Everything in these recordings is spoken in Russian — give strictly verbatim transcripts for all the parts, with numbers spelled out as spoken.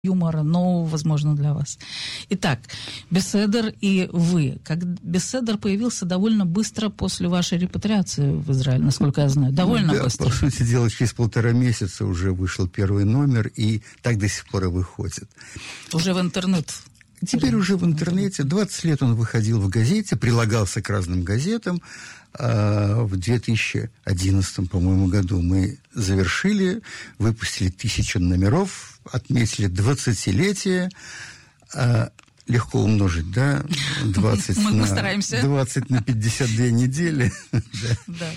юмора, нового, возможно, для вас. Итак, беседер и вы. Как беседер появился довольно быстро после вашей репатриации в Израиль, насколько я знаю. Довольно да, быстро. По сути дела, через полтора месяца уже вышел первый номер, и так до сих пор и выходит. Уже в интернет. Теперь уже в интернете. двадцать лет он выходил в газете, прилагался к разным газетам. А в две тысячи одиннадцатом, по-моему, году мы завершили, выпустили тысячу номеров, отметили двадцатилетие. А легко умножить, да? двадцать мы стараемся. двадцать на пятьдесят две недели. Да.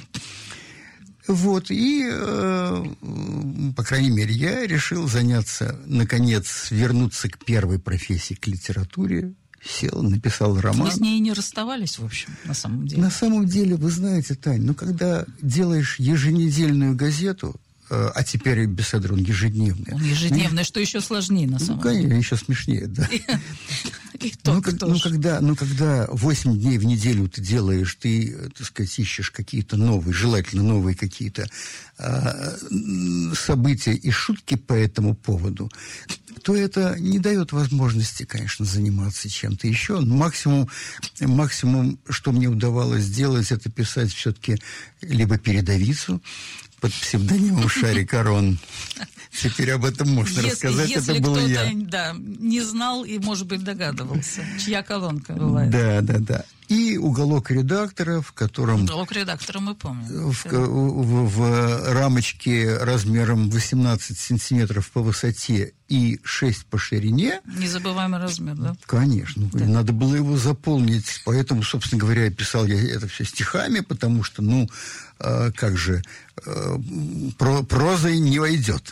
Вот, и, э, по крайней мере, я решил заняться, наконец, вернуться к первой профессии, к литературе. Сел, написал роман. Вы с ней не расставались, в общем, на самом деле? На самом деле, вы знаете, Тань, ну, когда делаешь еженедельную газету, э, а теперь беседер, он ежедневный. Он ежедневный, ну, что еще сложнее, на самом ну, конечно, деле. еще смешнее, да. И то, ну, как, ну, когда, ну, когда восемь дней в неделю ты делаешь, ты, так сказать, ищешь какие-то новые, желательно новые какие-то а, события и шутки по этому поводу, то это не дает возможности, конечно, заниматься чем-то еще. Максимум, максимум, что мне удавалось сделать, это писать все-таки либо передовицу под псевдонимом Шарик Арон. Теперь об этом можно если, рассказать, если это был кто-то, я. Да, не знал и, может быть, догадывался, чья колонка была. Да, да, да. И уголок редактора, в котором... Уголок редактора мы помним. В, в, в рамочке размером восемнадцать сантиметров по высоте и шесть по ширине. Незабываемый размер, да? Конечно. Да. Надо было его заполнить. Поэтому, собственно говоря, писал я это все стихами, потому что, ну, э, как же, э, про, прозой не войдет.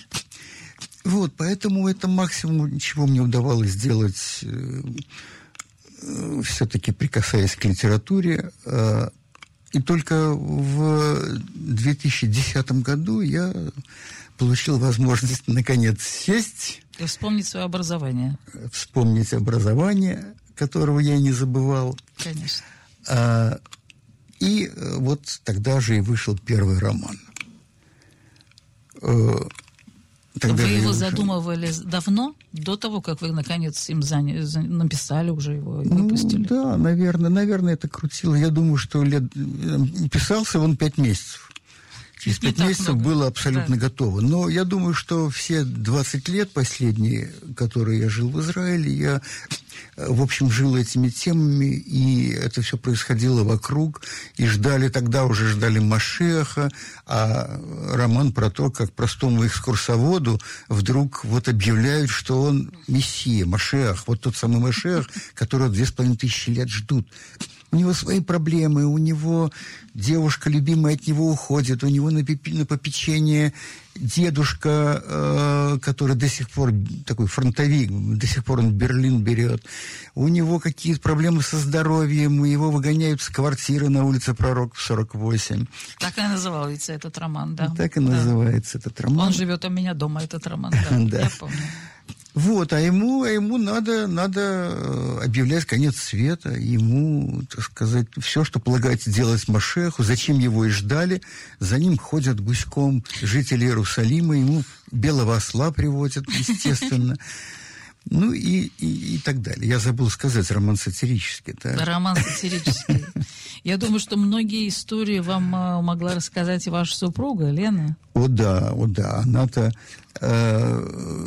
Вот, поэтому это максимум, чего мне удавалось сделать, э, э, все-таки прикасаясь к литературе. Э, и только в две тысячи десятом году я получил возможность, наконец, сесть. И вспомнить свое образование. Вспомнить образование, которого я не забывал. Конечно. А, и вот тогда же и вышел первый роман. Тогда вы его уже... задумывали давно, до того, как вы, наконец, им заня... написали уже его и выпустили? Ну, да, наверное, наверное, это крутило. Я думаю, что лет... писался он пять месяцев. Через пять месяцев много. Было абсолютно да. готово. Но я думаю, что все двадцать лет последние, которые я жил в Израиле, я, в общем, жил этими темами, и это все происходило вокруг, и ждали, тогда уже ждали Машиаха, а роман про то, как простому экскурсоводу вдруг вот объявляют, что он мессия, Машиах, вот тот самый Машиах, которого две с половиной тысячи лет ждут. У него свои проблемы, у него девушка любимая от него уходит, у него на, пипи, на попечение дедушка, э, который до сих пор такой фронтовик, до сих пор он Берлин берет. У него какие-то проблемы со здоровьем, его выгоняют с квартиры на улице Пророков сорок восемь. Так и называется этот роман, да. Так и да. называется этот роман. Он живет у меня дома, этот роман, да, да. Я помню. Вот, а ему, а ему надо, надо объявлять конец света, ему, так сказать, все, что полагается делать Машеху, зачем его и ждали, за ним ходят гуськом жители Иерусалима, ему белого осла приводят, естественно. Ну и, и, и так далее. Я забыл сказать, роман сатирический. Да? Роман сатирический. Я думаю, что многие истории вам могла рассказать и ваша супруга, Лена. О да, о да. Она-то э,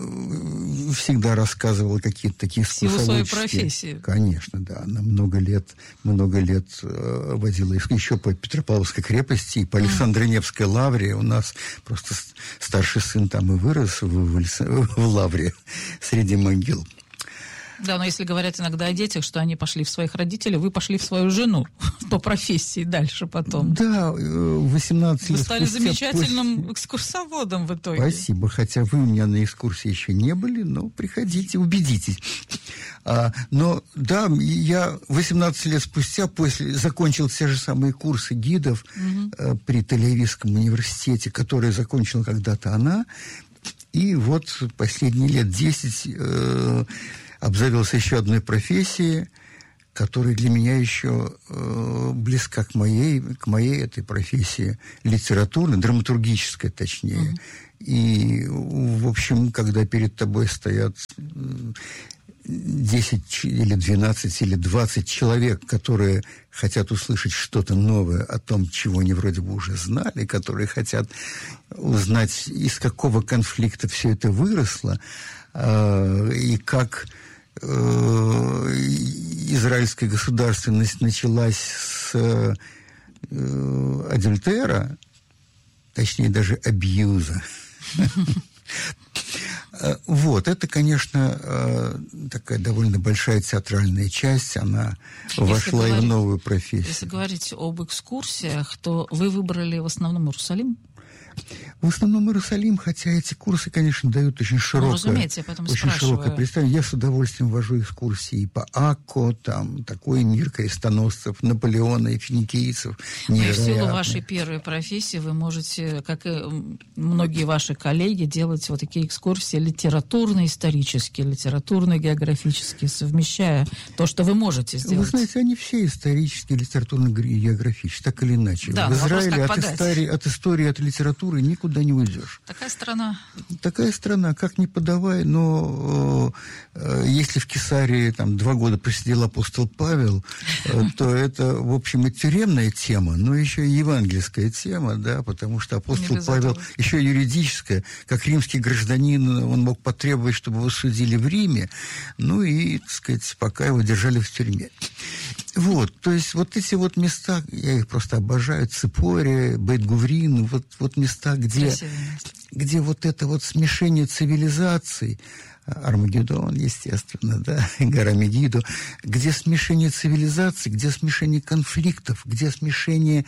всегда рассказывала какие-то такие способности. Всего своей профессии. Конечно, да. Она много лет, много лет э, водила еще по Петропавловской крепости и по Александро-Невской лавре. У нас просто старший сын там и вырос в, в, в лавре среди могил. Да, но если говорят иногда о детях, что они пошли в своих родителей, вы пошли в свою жену по профессии дальше потом. Да, восемнадцать лет. Вы стали замечательным после... экскурсоводом в итоге. Спасибо, хотя вы у меня на экскурсии еще не были, но приходите, убедитесь. А, но да, я восемнадцать лет спустя после закончил те же самые курсы гидов угу. а, при Тель-Авивском университете, которые закончила когда-то она, и вот последние лет десять... Э, обзавелся еще одной профессией, которая для меня еще э, близка к моей, к моей этой профессии, литературной, драматургической, точнее. Mm-hmm. И, в общем, когда перед тобой стоят десять или двенадцать или двадцать человек, которые хотят услышать что-то новое о том, чего они вроде бы уже знали, которые хотят узнать, из какого конфликта все это выросло, э, и как э, израильская государственность началась с э, адюльтера, точнее даже абьюза. Вот, это, конечно, такая довольно большая театральная часть, она если вошла говорить, и в новую профессию. Если говорить об экскурсиях, то вы выбрали в основном Иерусалим? В основном Иерусалим, хотя эти курсы, конечно, дают очень широкое, ну, разумеете, я поэтому очень широкое представление. Я с удовольствием вожу экскурсии и по Акко, там такой мир крестоносцев, Наполеона и финикийцев. Ну и в силу вашей первой профессии вы можете, как и многие ваши коллеги, делать вот такие экскурсии литературно-исторические, литературно-географические, совмещая то, что вы можете сделать. Вы знаете, они все исторические, литературно-географические, так или иначе. Да, в Израиле от истории, от истории, от литературы никуда не уйдешь. Такая страна. Такая страна, как ни подавай, но э, если в Кесарии там два года посидел апостол Павел, э, то это, в общем, и тюремная тема, но еще и евангельская тема, да, потому что апостол Павел еще юридическая, как римский гражданин, он мог потребовать, чтобы его судили в Риме, ну и, так сказать, пока его держали в тюрьме. Вот, то есть вот эти вот места, я их просто обожаю, Ципория, Бейт-Гуврин, вот, вот места, где, где вот это вот смешение цивилизаций, Армагеддон, естественно, да, гора Мегидо, где смешение цивилизаций, где смешение конфликтов, где смешение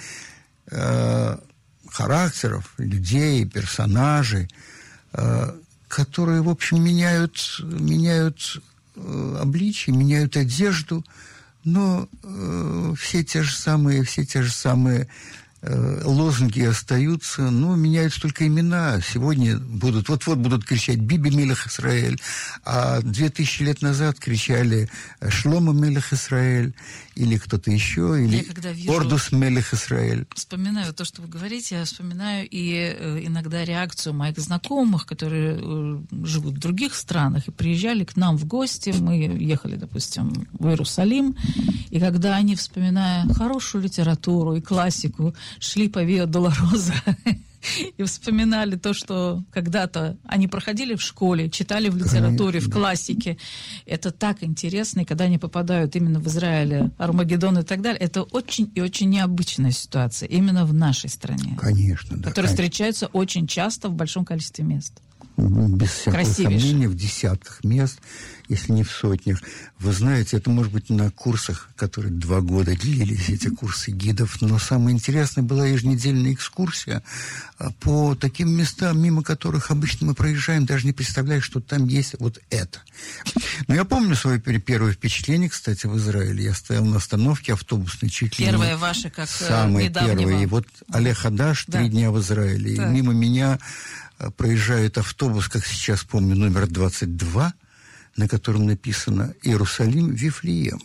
э, характеров, людей, персонажей, э, которые, в общем, меняют, меняют э, обличие, меняют одежду, но э, все те же самые, все те же самые э, лозунги остаются, но меняются только имена. Сегодня будут, вот-вот будут кричать «Биби Мелех Исраэль», а две тысячи лет назад кричали «Шломо Мелех Исраэль», или кто-то еще, или «Ордус Мелех Исраэль». Вспоминаю то, что вы говорите, я вспоминаю и э, иногда реакцию моих знакомых, которые э, живут в других странах и приезжали к нам в гости. Мы ехали, допустим, в Иерусалим, и когда они, вспоминая хорошую литературу и классику, шли по Виа Долороза и вспоминали то, что когда-то они проходили в школе, читали в литературе, в классике. Это так интересно, и когда они попадают именно в Израиле, Армагеддон и так далее, это очень и очень необычная ситуация именно в нашей стране. Конечно, да. Которая встречается очень часто в большом количестве мест. Без всякого сомнения, в десятках мест, если не в сотнях. Вы знаете, это может быть на курсах, которые два года длились, эти курсы гидов, но самое интересное была еженедельная экскурсия по таким местам, мимо которых обычно мы проезжаем, даже не представляя, что там есть вот это. Но я помню свое первое впечатление, кстати, в Израиле. Я стоял на остановке автобусной, чуть ли не... Первое ваше, как самое недавнего. Первое. И вот Олег Хадаш, да. Три дня в Израиле. Да. И мимо меня проезжает автобус, как сейчас помню, номер двадцать два, на котором написано «Иерусалим, Вифлеем».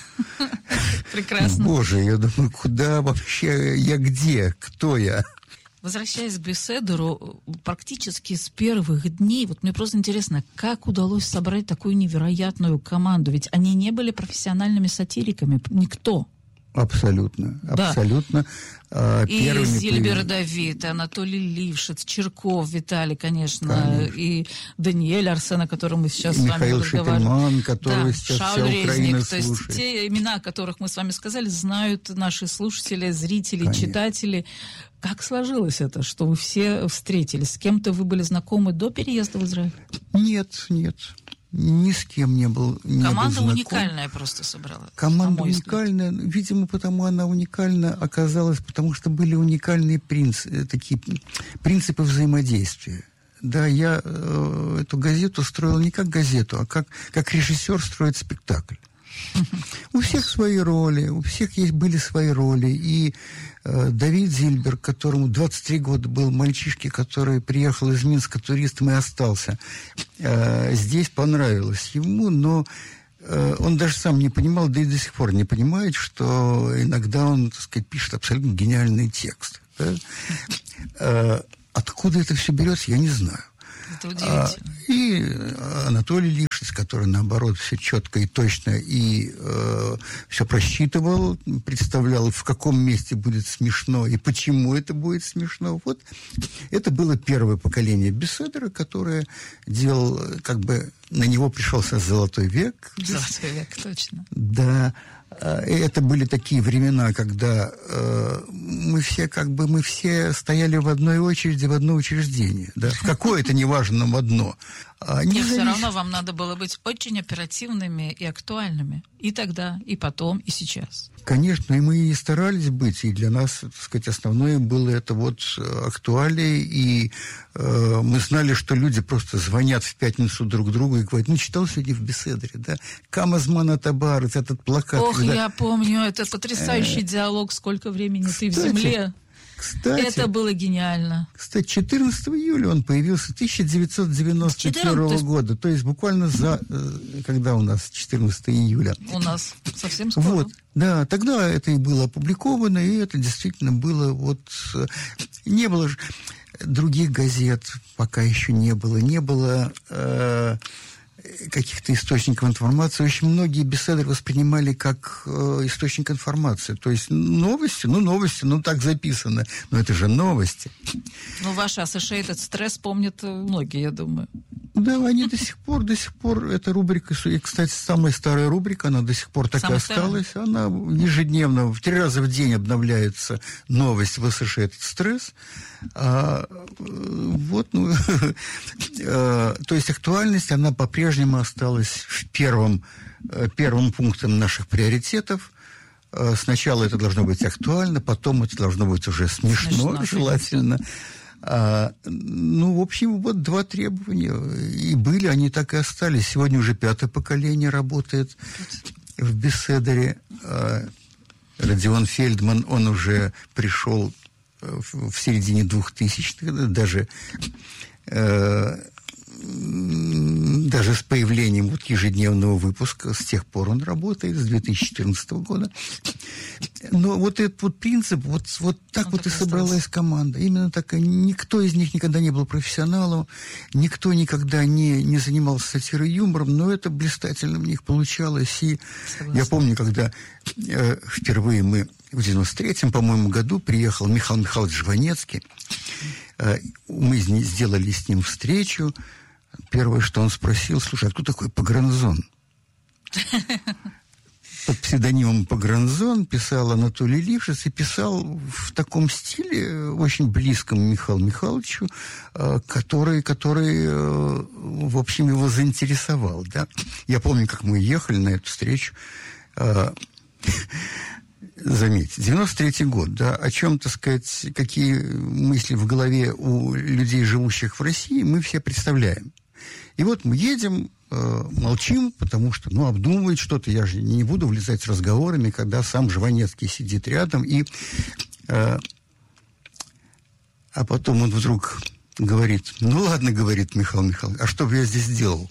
Прекрасно. Боже, я думаю, куда вообще, я где, кто я? Возвращаясь к Беседеру, практически с первых дней, вот мне просто интересно, как удалось собрать такую невероятную команду? Ведь они не были профессиональными сатириками, никто. Абсолютно, да. абсолютно. А, и Зильбер Давид, Анатолий Лившиц, Черков Виталий, конечно, конечно, и Даниэль Арсен, о котором мы сейчас и с вами Михаил разговариваем. который да, сейчас Шауль вся Украина Резник. слушает. То есть те имена, о которых мы с вами сказали, знают наши слушатели, зрители, конечно. Читатели. Как сложилось это, что вы все встретились? С кем-то вы были знакомы до переезда в Израиль? Нет, нет. Ни с кем не был, не Команда был уникальная просто собрала. Команда уникальная, видимо, потому она уникальна оказалась, потому что были уникальные принципы, такие принципы взаимодействия. Да, я э, эту газету строил не как газету, а как, как режиссер строит спектакль. У всех свои роли, у всех есть были свои роли. И э, Давид Зильбер, которому двадцать три года был, мальчишки, который приехал из Минска туристом и остался, э, здесь понравилось ему, но э, он даже сам не понимал, да и до сих пор не понимает, что иногда он, так сказать, пишет абсолютно гениальный текст. Да? Э, откуда это все берется, я не знаю. Это удивительно. А, и Анатолий Лившиц, который, наоборот, все четко и точно и э, все просчитывал, представлял, в каком месте будет смешно и почему это будет смешно. Вот это было первое поколение Беседера, которое делал, как бы, на него пришелся золотой век. Золотой век, точно. Да. Это были такие времена, когда э, мы все как бы мы все стояли в одной очереди, в одно учреждение. Да? В какое-то, неважно, в одно. А, и все равно вам надо было быть очень оперативными и актуальными. И тогда, и потом, и сейчас. Конечно, и мы и старались быть. И для нас, так сказать, основное было это вот актуалия. И э, мы знали, что люди просто звонят в пятницу друг другу и говорят: ну, читал сегодня в Беседере, да? Камазмана Табар, этот плакат. Ох, когда... я помню, этот потрясающий диалог «Сколько времени ты в земле». Кстати, это было гениально. Кстати, четырнадцатого июля он появился тысяча девятьсот девяносто первого четырнадцатого года. То есть буквально за... Когда у нас четырнадцатого июля? У нас совсем скоро. Вот, да, тогда это и было опубликовано, и это действительно было вот... Не было же других газет, пока еще не было. Не было... Э, каких-то источников информации. Очень многие Беседер воспринимали как э, источник информации. То есть новости, ну новости, ну так записано. Но это же новости. Ну, ваш Associated Stress помнят многие, я думаю. Да, они до сих пор, до сих пор, эта рубрика, и, кстати, самая старая рубрика, она до сих пор так и осталась. Она ежедневно, в три раза в день обновляется новость в Associated Stress. А, вот, ну, то есть актуальность, она по-прежнему осталась в первом, первым пунктом наших приоритетов. Сначала это должно быть актуально, потом это должно быть уже смешно, смешно желательно. А, ну, в общем, вот два требования. И были, они так и остались. Сегодня уже пятое поколение работает в Беседере. А, Родион Фельдман, он уже пришел в, в середине двухтысячных, даже, э, даже с появлением вот ежедневного выпуска. С тех пор он работает, с две тысячи четырнадцатого года. Но вот этот вот принцип, вот, вот так он вот так и собралась остался. Команда. Именно такая. Никто из них никогда не был профессионалом, никто никогда не, не занимался сатирой и юмором, но это блистательно у них получалось. И согласна. Я помню, когда э, впервые мы в девяносто третьем, по-моему, году приехал Михаил Михайлович Жванецкий. Э, мы сделали с ним встречу. Первое, что он спросил: слушай, а кто такой Погранзон? Под псевдонимом Погранзон писал Анатолий Лившиц и писал в таком стиле, очень близком Михаилу Михайловичу, который, который, в общем, его заинтересовал. Да? Я помню, как мы ехали на эту встречу. Заметьте, девяносто третий год, да, о чем, так сказать, какие мысли в голове у людей, живущих в России, мы все представляем. И вот мы едем, э, молчим, потому что, ну, обдумывает что-то. Я же не буду влезать с разговорами, когда сам Жванецкий сидит рядом. И, э, а потом он вдруг говорит: ну, ладно, говорит Михаил Михайлович, а что бы я здесь делал?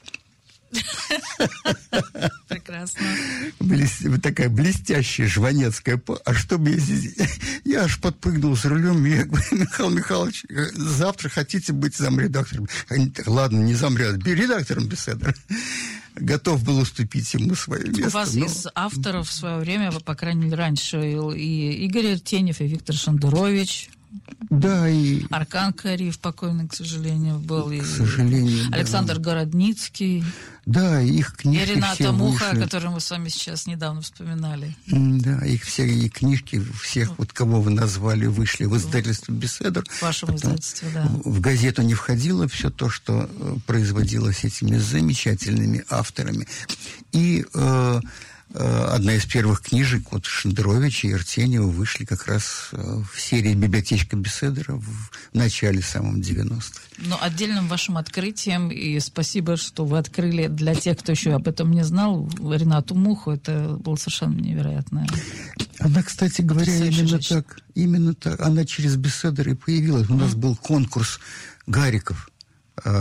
Прекрасно. Блест... Такая блестящая жванецкая. А что бы я здесь... Я аж подпрыгнул с рулем, и я говорю: Михаил Михайлович, завтра хотите быть замредактором? Ладно, не замредактором, редактором Беседера. Готов был уступить ему свое место. У вас но... из авторов в свое время, по крайней мере, раньше, и Игорь Артеньев, и Виктор Шендерович... Да, и... Аркан Кариев покойный, к сожалению, был. К сожалению, Александр да. Городницкий. Да, их книжки и Рената все Муха, вышли. о которой мы с вами сейчас недавно вспоминали. Да, их все и книжки всех, вот кого вы назвали, вышли в издательстве «Беседер». В вашем издательстве, да. В газету не входило все то, что производилось этими замечательными авторами. И... Э, одна из первых книжек вот Шендеровича и Артеньева вышли как раз в серии «Библиотечка Беседера» в начале самом девяностых. Но отдельным вашим открытием, и спасибо, что вы открыли для тех, кто еще об этом не знал, Ренату Муху, это было совершенно невероятно. Она, кстати говоря, именно так, именно так, она через Беседер и появилась. У нас был конкурс Гариков.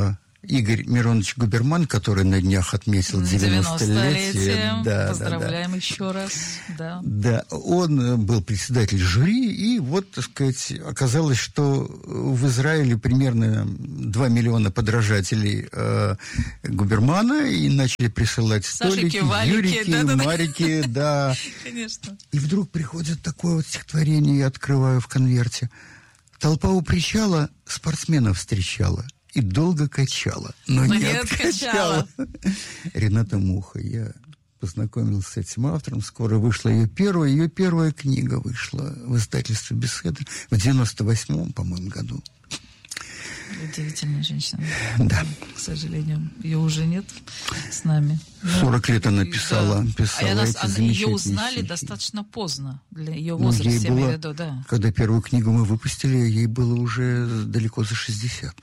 Игорь Миронович Губерман, который на днях отметил девяностолетие. Да, поздравляем да, да. еще раз. Да. да, он был председатель жюри, и вот, так сказать, оказалось, что в Израиле примерно два миллиона подражателей э, Губермана, и начали присылать столики, Сашики, Юрики, да, да, Марики, да. Конечно. И вдруг приходит такое вот стихотворение, я открываю в конверте. Толпа у причала спортсменов встречала и долго качала, но, но не, не откачала. Рената Муха. Я познакомился с этим автором. Скоро вышла ее первая. Ее первая книга вышла в издательстве «Беседа» в девяносто восьмом, по-моему, году. Удивительная женщина. Да. К сожалению, ее уже нет с нами. сорок лет она писала, да. писала а она, эти она, ее узнали стихи. Достаточно поздно для ее возраста. Ну, ей было, виду, да. Когда первую книгу мы выпустили, ей было уже далеко за шестьдесят.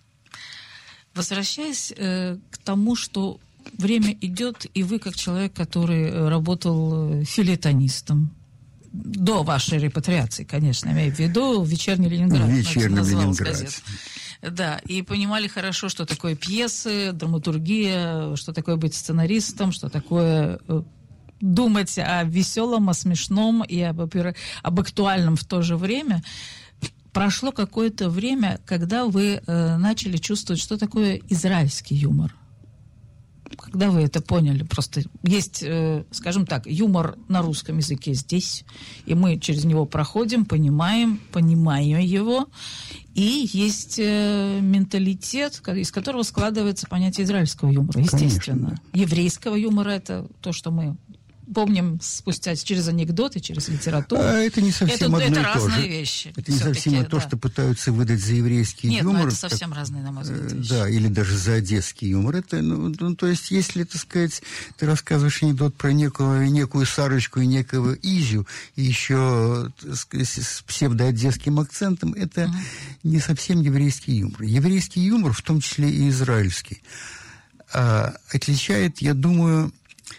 Возвращаясь э, к тому, что время идет, и вы, как человек, который работал фельетонистом, до вашей репатриации, конечно, имею в виду «Вечерний Ленинград». «Вечерний Ленинград». Газет. Да, и понимали хорошо, что такое пьесы, драматургия, что такое быть сценаристом, что такое думать о веселом, о смешном и об, об актуальном в то же время. Прошло какое-то время, когда вы э, начали чувствовать, что такое израильский юмор. Когда вы это поняли? Просто есть, э, скажем так, юмор на русском языке здесь, и мы через него проходим, понимаем, понимаем его, и есть э, менталитет, из которого складывается понятие израильского юмора, естественно. Конечно, да. Еврейского юмора — это то, что мы помним спустя через анекдоты, через литературу. А это не совсем это, одно это и то разные же. вещи. Это не совсем да. то, что пытаются выдать за еврейский Нет, юмор. Нет, это совсем так, разные, на мой взгляд, вещи. Да, или даже за одесский юмор. Это, ну, ну, то есть, если, так сказать, ты рассказываешь анекдот про некую, некую Сарочку и некого Изю, и еще сказать, с псевдоодесским акцентом, это угу. не совсем еврейский юмор. Еврейский юмор, в том числе и израильский, а, отличает, я думаю,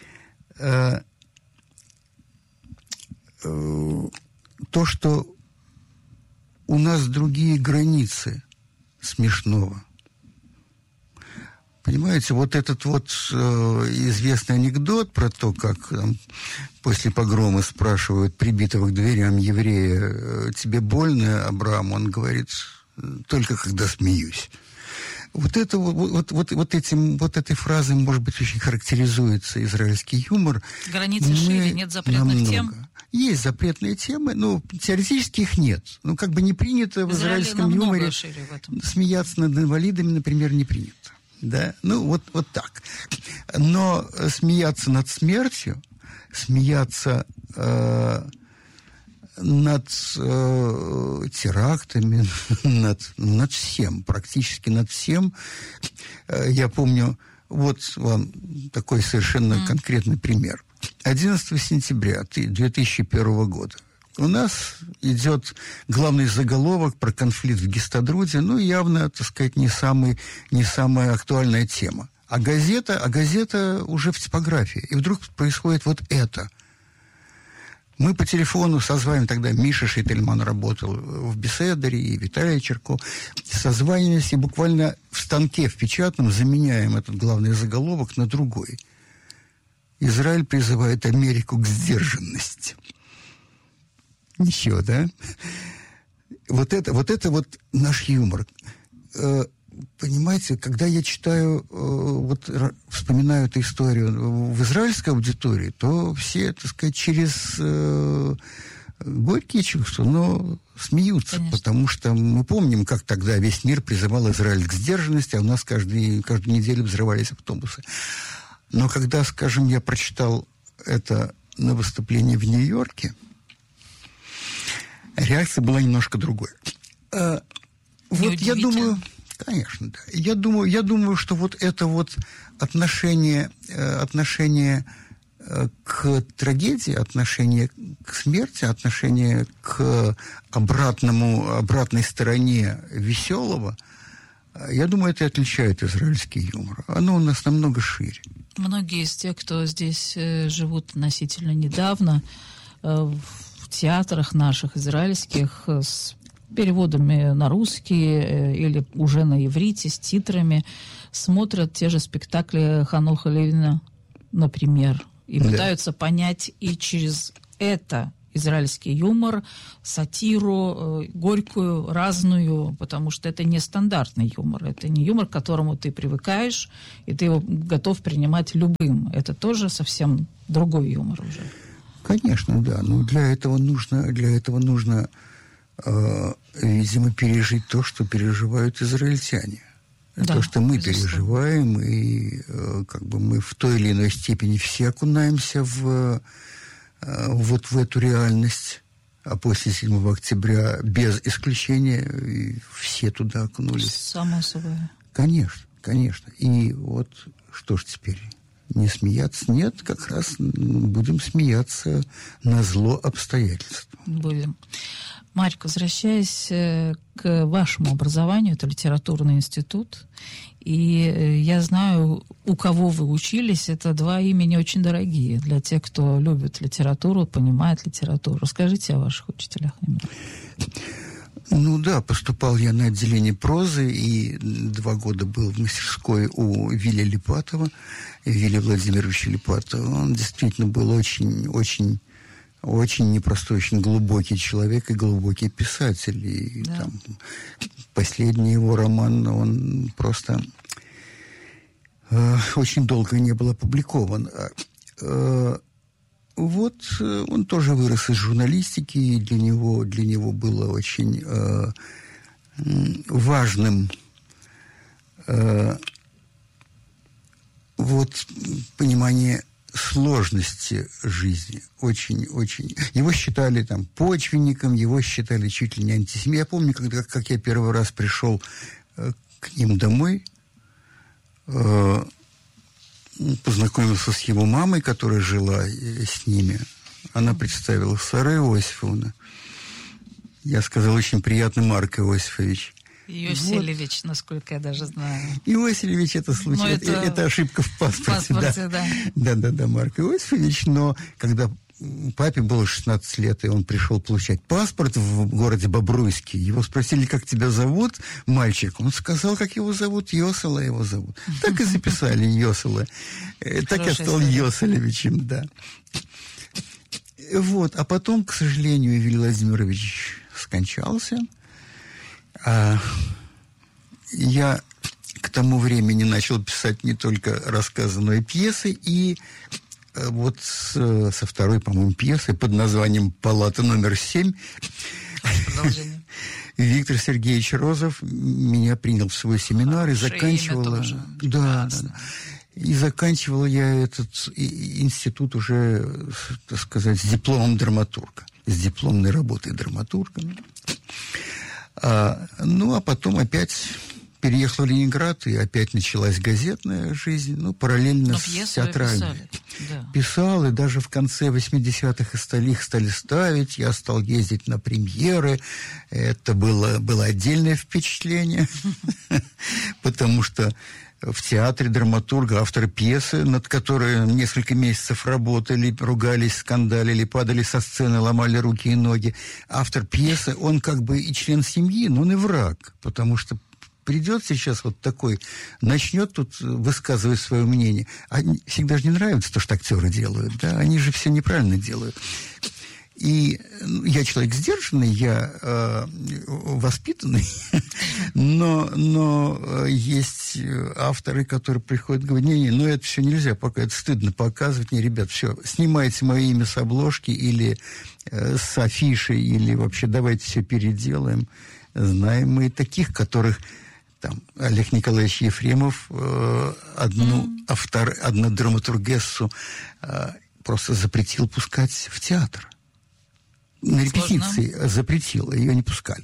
а, то, что у нас другие границы смешного. Понимаете, вот этот вот э, известный анекдот про то, как там, после погрома спрашивают прибитого к дверям еврея: тебе больно, Абрам? Он говорит: только когда смеюсь. Вот, это, вот, вот, вот, этим, вот этой фразой, может быть, очень характеризуется израильский юмор. Границы шире, нет запретных намного. тем? Есть запретные темы, но теоретически их нет. Ну, как бы не принято в, в израильском юморе в смеяться над инвалидами, например, не принято. Да? Ну, вот, вот так. Но смеяться над смертью, смеяться э, над э, терактами, над, над всем, практически над всем. Э, я помню, вот вам такой совершенно mm. конкретный пример. одиннадцатого сентября две тысячи первого года у нас идет главный заголовок про конфликт в Гистадруте, ну, явно, так сказать, не, самый, не самая актуальная тема. А газета, а газета уже в типографии. И вдруг происходит вот это. Мы по телефону созваниваем, тогда Миша Шейтельман работал в Беседере, и Виталий Черков. Созваниваемся и буквально в станке, в печатном, заменяем этот главный заголовок на другой. Израиль призывает Америку к сдержанности. Ничего, да? Вот это, вот это вот наш юмор. Э, понимаете, когда я читаю, э, вот вспоминаю эту историю в израильской аудитории, то все, так сказать, через э, горькие чувства, но смеются. Конечно. Потому что мы помним, как тогда весь мир призывал Израиль к сдержанности, а у нас каждый, каждую неделю взрывались автобусы. Но когда, скажем, я прочитал это на выступлении в Нью-Йорке, реакция была немножко другой. А, вот я думаю, конечно, да. Я думаю, я думаю, что вот это вот отношение, отношение к трагедии, отношение к смерти, отношение к обратному, обратной стороне веселого, я думаю, это и отличает израильский юмор. Оно у нас намного шире. Многие из тех, кто здесь э, живут относительно недавно, э, в театрах наших израильских, э, с переводами на русский или уже на иврите с титрами смотрят те же спектакли Хануха Левина, например, и да. пытаются понять и через это израильский юмор, сатиру, горькую, разную, потому что это не стандартный юмор, это не юмор, к которому ты привыкаешь, и ты его готов принимать любым. Это тоже совсем другой юмор уже. Конечно, да. Но для этого нужно, для этого нужно, э, видимо, пережить то, что переживают израильтяне. Да, то, что мы безусловно. переживаем, и э, как бы мы в той или иной степени все окунаемся в вот в эту реальность, а после седьмого октября без исключения все туда окунулись. Само собой. Конечно, конечно. И вот что ж теперь, не смеяться? Нет, как раз будем смеяться назло обстоятельств. Будем. Марик, возвращаясь к вашему образованию, это литературный институт, и я знаю, у кого вы учились, это два имени очень дорогие для тех, кто любит литературу, понимает литературу. Расскажите о ваших учителях немного. Ну да, поступал я на отделение прозы, и два года был в мастерской у Вилли Липатова, Вилли Владимировича Липатова. Он действительно был очень, очень, очень непростой, очень глубокий человек и глубокий писатель. И да. там последний его роман, он просто э, очень долго не был опубликован. Э, Вот он тоже вырос из журналистики, и для него, для него было очень э, важным э, вот понимание сложности жизни. Очень-очень. Его считали там почвенником, его считали чуть ли не антисемитом. Я помню, когда, как я первый раз пришел э, к ним домой, э, познакомился с его мамой, которая жила с ними. Она представила: Сара Иосифовна. Я сказал: очень приятно, Марк Иосифович. Иосилевич, вот. Насколько я даже знаю. Иосилевич, это случай, это, это, это ошибка в паспорте. В паспорте, да. Да, да, да, Марк Иосифович. Но когда папе было шестнадцать лет, и он пришел получать паспорт в городе Бобруйске, его спросили: как тебя зовут, мальчик? Он сказал, как его зовут. Йосела его зовут. Так и записали Йосела. Так я стал Йоселевичем, да. Вот. А потом, к сожалению, Юрий Владимирович скончался. А я к тому времени начал писать не только рассказы, но и пьесы. И вот с, со второй, по-моему, пьесы под названием «Палата номер семь» Виктор Сергеевич Розов меня принял в свой семинар. Хорошее и заканчивала... Да, да, и заканчивал я этот институт уже, так сказать, с дипломом драматурга, с дипломной работой драматурга. А, ну, а потом опять переехал в Ленинград, и опять началась газетная жизнь, ну, параллельно с театральной. Да. Писал, и даже в конце восьмидесятых их стали ставить, я стал ездить на премьеры. Это было, было отдельное впечатление, потому что в театре драматурга, авторы пьесы, над которой несколько месяцев работали, ругались, скандалили, падали со сцены, ломали руки и ноги. Автор пьесы, он как бы и член семьи, но он и враг, потому что придет сейчас вот такой, начнет тут высказывать свое мнение. Они всегда же не нравится то, что актеры делают, да, они же все неправильно делают. И я человек сдержанный, я э, воспитанный, но, но есть авторы, которые приходят и говорят: не-не, ну это все нельзя, пока это стыдно показывать. Не, ребят, все, снимайте мое имя с обложки или э, с афиши, или вообще давайте все переделаем. Знаем мы таких, которых там Олег Николаевич Ефремов э, одну, mm. автор, одну драматургессу э, просто запретил пускать в театр. На репетиции Сложно. запретил, ее не пускали.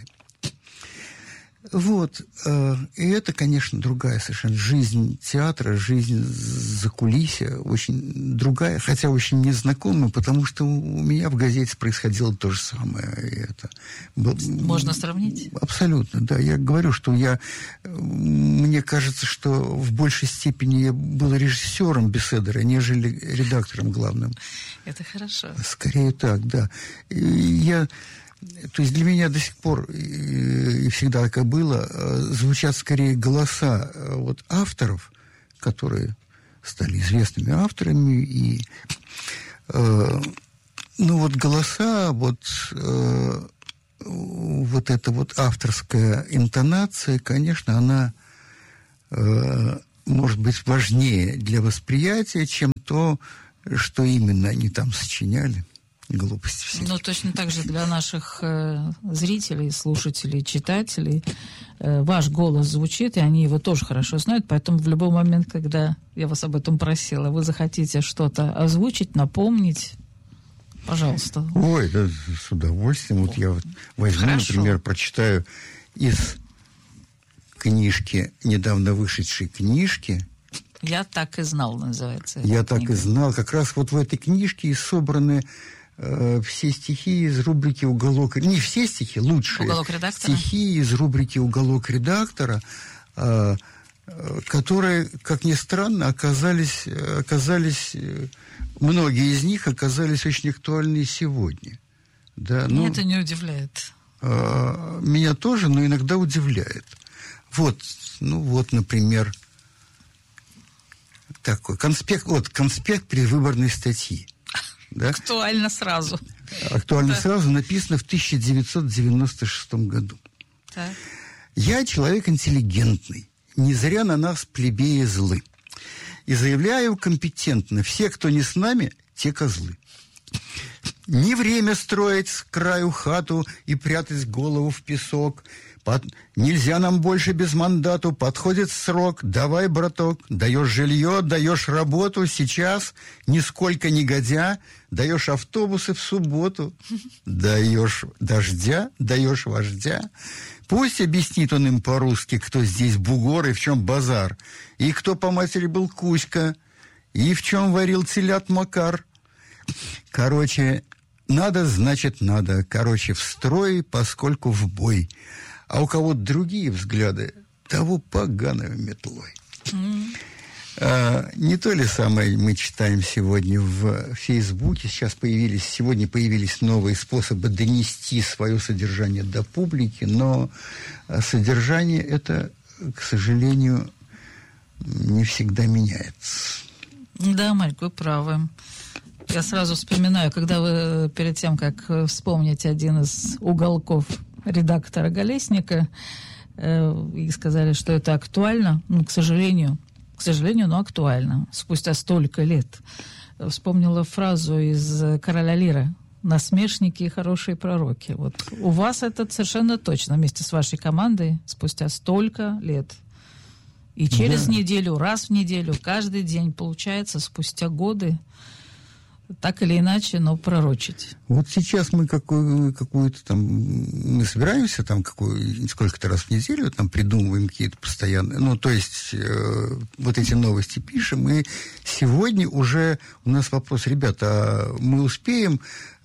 Вот. Э, и это, конечно, другая совершенно жизнь театра, жизнь закулисья, очень другая, хотя очень незнакомая, потому что у меня в газете происходило то же самое. И это был, Можно сравнить? Абсолютно, да. Я говорю, что я... Мне кажется, что в большей степени я был режиссером беседера, нежели редактором главным. Это хорошо. Скорее так, да. И я... то есть для меня до сих пор и всегда так и было, звучат скорее голоса вот авторов, которые стали известными авторами, и э, ну вот голоса, вот, э, вот эта вот авторская интонация, конечно, она э, может быть важнее для восприятия, чем то, что именно они там сочиняли. Глупости все. Ну, точно так же для наших э, зрителей, слушателей, читателей э, ваш голос звучит, и они его тоже хорошо знают, поэтому в любой момент, когда я вас об этом просила, вы захотите что-то озвучить, напомнить, пожалуйста. Ой, да, с удовольствием. Вот я вот возьму, хорошо. Например, прочитаю из книжки, недавно вышедшей книжки. «Я так и знал» называется. «Я так книга. и знал». Как раз вот в этой книжке и собраны э, все стихи из рубрики «Уголок». Не все стихи, лучшие «Уголок редактора». Стихи из рубрики «Уголок редактора», э, э, которые, как ни странно, оказались, оказались, э, многие из них оказались очень актуальны сегодня. Да, Меня ну, это не удивляет. Э, меня тоже, но иногда удивляет. Вот, ну вот, например, такой конспект, вот, конспект предвыборной статьи. Да? Актуально сразу. Актуально да. сразу, написано в тысяча девятьсот девяносто шестом году. Так. «Я человек интеллигентный, не зря на нас плебеи злы. И заявляю компетентно, все, кто не с нами, те козлы. Не время строить с краю хату и прятать голову в песок. Под... Нельзя нам больше без мандату, подходит срок. Давай, браток, даешь жилье, даешь работу сейчас, нисколько не годя, даешь автобусы в субботу, даешь дождя, даешь вождя. Пусть объяснит он им по-русски, кто здесь бугор и в чем базар, и кто по матери был Кузька, и в чем варил телят Макар. Короче, надо, значит, надо. Короче, в строй, поскольку в бой. А у кого-то другие взгляды, того поганой метлой». Mm. А, не то ли самое мы читаем сегодня в Фейсбуке. Сейчас появились, сегодня появились новые способы донести свое содержание до публики, но содержание это, к сожалению, не всегда меняется. Да, Марик, вы правы. Я сразу вспоминаю, когда вы перед тем, как вспомнить один из уголков редактора Голесника, э, и сказали, что это актуально, ну, к сожалению, к сожалению, но актуально, спустя столько лет. Вспомнила фразу из «Короля Лира» «Насмешники и хорошие пророки». Вот у вас это совершенно точно, вместе с вашей командой, спустя столько лет. И через да. неделю, раз в неделю, каждый день, получается, спустя годы, так или иначе, но пророчить. Вот сейчас мы какую, какую-то там... Мы собираемся там какую, сколько-то раз в неделю, там придумываем какие-то постоянные... Ну, то есть э, вот эти новости пишем. И сегодня уже у нас вопрос, ребята, а мы успеем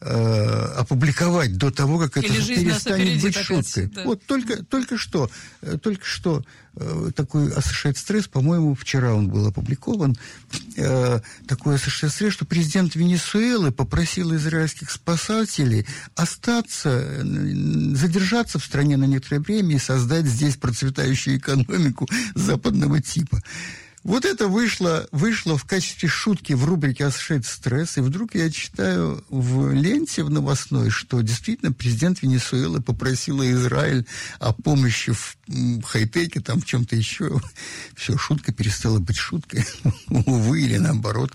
э, опубликовать до того, как это перестанет быть шуткой? Да. Вот только, только что, только что э, такой Associated Press, по-моему, вчера он был опубликован, э, такой Associated Press, что президент Венесуэлы попросил израильских спасателей остаться, задержаться в стране на некоторое время и создать здесь процветающую экономику западного типа. Вот это вышло, вышло в качестве шутки в рубрике «Associated Press», и вдруг я читаю в ленте в новостной, что действительно президент Венесуэлы попросил Израиль о помощи в хай-теке, там в чем-то еще. Все, шутка перестала быть шуткой, увы, или наоборот.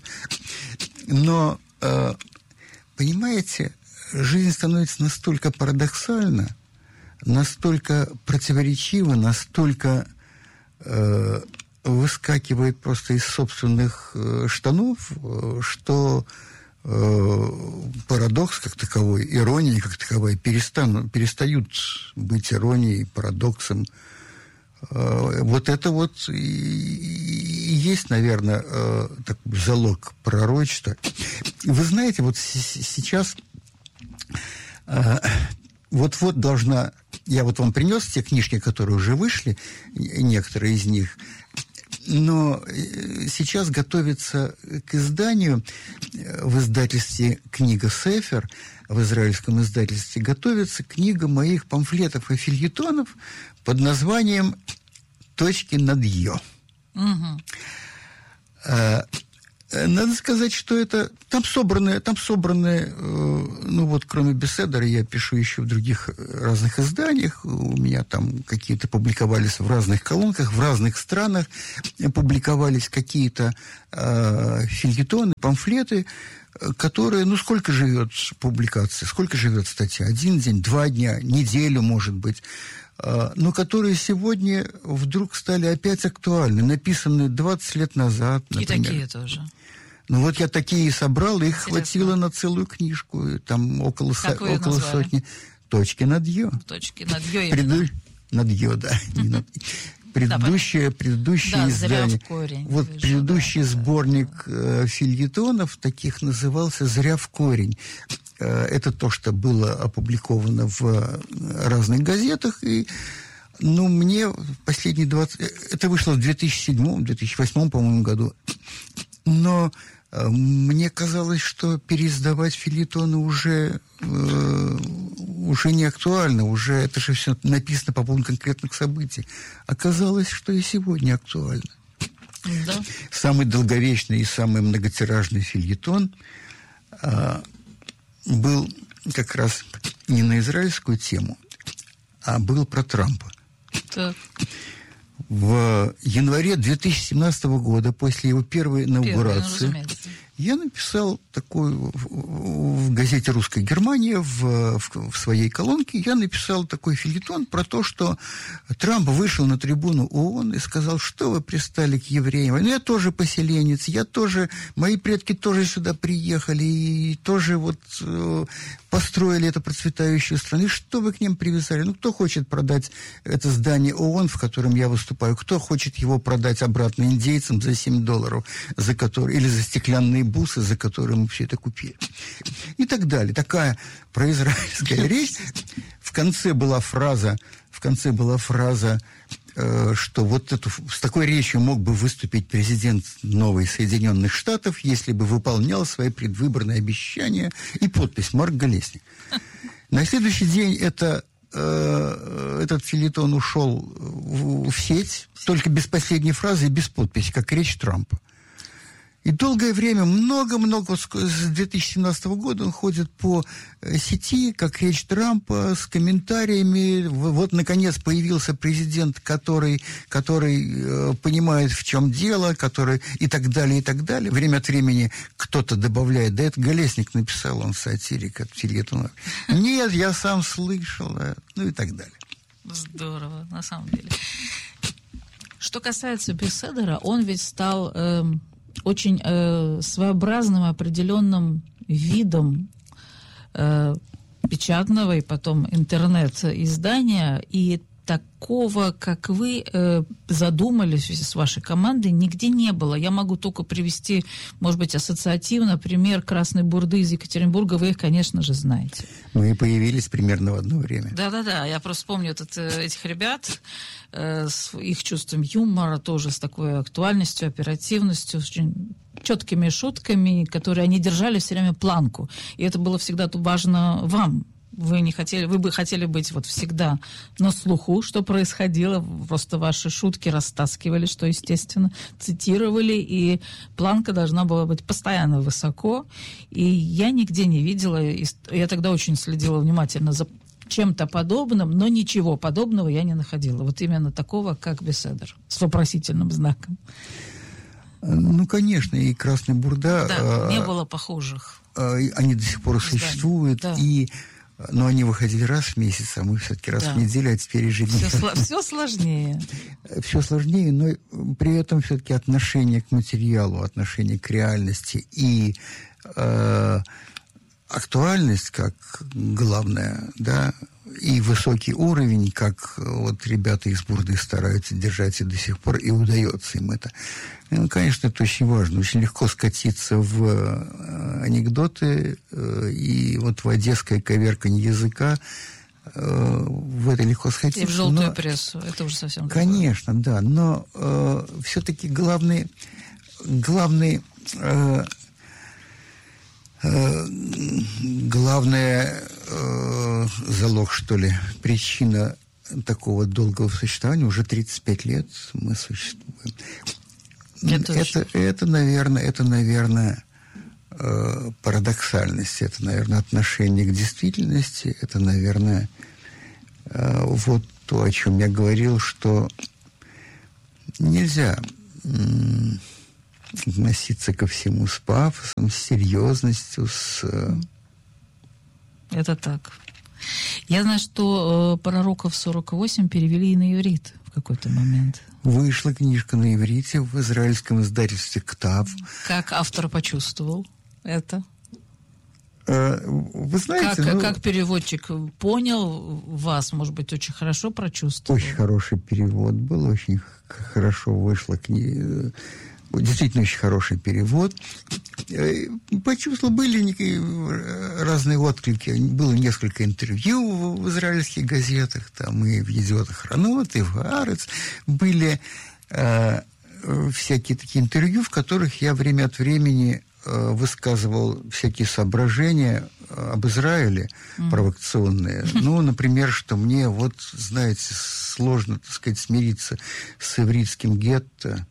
Но, э, понимаете, жизнь становится настолько парадоксальна, настолько противоречива, настолько... Э, выскакивает просто из собственных э, штанов, э, что э, парадокс как таковой, ирония как таковая перестанут, перестают быть иронией, парадоксом. Э, вот это вот и, и есть, наверное, э, такой залог пророчества. Вы знаете, вот с- сейчас э, вот-вот должна... Я вот вам принес те книжки, которые уже вышли, некоторые из них... но сейчас готовится к изданию в издательстве «Книга Сефер», в израильском издательстве, готовится книга моих памфлетов и фельетонов под названием «Точки над «ё». Угу. Надо сказать, что это... Там собраны, там собраны, ну вот, кроме беседера, я пишу еще в других разных изданиях. У меня там какие-то публиковались в разных колонках, в разных странах публиковались какие-то э, фельетоны, памфлеты, которые... Ну, сколько живет публикация, сколько живет статья? Один день, два дня, неделю, может быть. Но которые сегодня вдруг стали опять актуальны. Написаны двадцать лет назад, например. И такие тоже. Ну вот я такие собрал, их Интересно. Хватило на целую книжку, там около, со, около сотни. «Точки над «ё». «Точки над «ё» Преду... Над «ё», да. Предыдущее, предыдущее издание. Вот предыдущий сборник фельетонов таких назывался «Зря в корень». Это то, что было опубликовано в разных газетах, и ну, мне последние двадцать... Это вышло в две тысячи седьмом - две тысячи восьмом, по-моему, году. Но э, мне казалось, что переиздавать фельетоны уже, э, уже не актуально, уже это же все написано по поводу конкретных событий. Оказалось, что и сегодня актуально. Да. Самый долговечный и самый многотиражный фельетон э, был как раз не на израильскую тему, а был про Трампа. Так. В январе две тысячи семнадцатого года, после его первой инаугурации, Первый, я написал такую в, в газете «Русская Германия», в, в, в своей колонке, я написал такой фельетон про то, что Трамп вышел на трибуну ООН и сказал, что вы пристали к евреям. Ну, я тоже поселенец, я тоже, мои предки тоже сюда приехали и тоже вот э, построили эту процветающую страну. И что вы к ним привязали? Ну, кто хочет продать это здание ООН, в котором я выступаю? Кто хочет его продать обратно индейцам за семь долларов, за которые, или за стеклянные бусы, за которые мы все это купили? И так далее. Такая произраильская речь. В конце была фраза, в конце была фраза, э, что вот эту, с такой речью мог бы выступить президент новых Соединенных Штатов, если бы выполнял свои предвыборные обещания, и подпись «Марк Голесник». На следующий день это этот фельетон ушел в, в сеть, только без последней фразы и без подписи, как речь Трампа. И долгое время, много-много, с две тысячи семнадцатого года он ходит по сети, как речь Трампа, с комментариями. Вот, наконец, появился президент, который, который э, понимает, в чем дело, который и так далее, и так далее. Время от времени кто-то добавляет, да это Голесник написал, он сатирик от фельетона. Нет, я сам слышал, ну и так далее. Здорово, на самом деле. Что касается беседера, он ведь стал... Э, очень э, своеобразным определенным видом э, печатного и потом интернет-издания, и такого, как вы э, задумались с вашей командой, нигде не было. Я могу только привести, может быть, ассоциативно пример «Красной бурды» из Екатеринбурга. Вы их, конечно же, знаете. Мы появились примерно в одно время. Да-да-да. Я просто помню этот, этих ребят э, с их чувством юмора, тоже с такой актуальностью, оперативностью, с очень четкими шутками, которые они держали все время планку. И это было всегда важно вам. Вы не хотели, вы бы хотели быть вот всегда на слуху, что происходило, просто ваши шутки растаскивали, что, естественно, цитировали, и планка должна была быть постоянно высоко. И я нигде не видела, я тогда очень следила внимательно за чем-то подобным, но ничего подобного я не находила. Вот именно такого, как беседер, с вопросительным знаком. Ну, конечно, и «Красная бурда». Да, не было похожих. Они до сих пор существуют, да. И... Но они выходили раз в месяц, а мы все-таки раз да. в неделю, а теперь ежедневно. Все, все сложнее. Все сложнее, но при этом все-таки отношение к материалу, отношение к реальности и э, актуальность как главное, да, и высокий уровень, как вот ребята из бурды стараются держать и до сих пор, и удается им это. Ну, конечно, это очень важно. Очень легко скатиться в анекдоты, и вот в одесское коверканье языка э, в это легко сходиться. И в желтую но, прессу, это уже совсем другое. Конечно, да, но э, все-таки главный, главный, э, э, главная э, залог, что ли, причина такого долгого существования, уже тридцать пять лет мы существуем. Это, это, это, наверное, это, наверное, э, парадоксальность, это, наверное, отношение к действительности, это, наверное, э, вот то, о чем я говорил, что нельзя э, относиться ко всему с пафосом, с серьезностью, с... Э... Это так. Я знаю, что э, «Пророков сорок восемь» перевели и на иврит в какой-то момент. Вышла книжка на иврите в израильском издательстве «Ктав». Как автор почувствовал это? Э, вы знаете... Как, ну, как переводчик понял вас, может быть, очень хорошо прочувствовал? Очень хороший перевод был, очень хорошо вышла книга. Действительно очень хороший перевод. Почувствовал, были разные отклики. Было несколько интервью в израильских газетах, там и в «Едиот Ахронот», и в «Аарец». Были э, всякие такие интервью, в которых я время от времени э, высказывал всякие соображения об Израиле, mm. провокационные. Ну, например, что мне, вот, знаете, сложно, так сказать, смириться с ивритским гетто.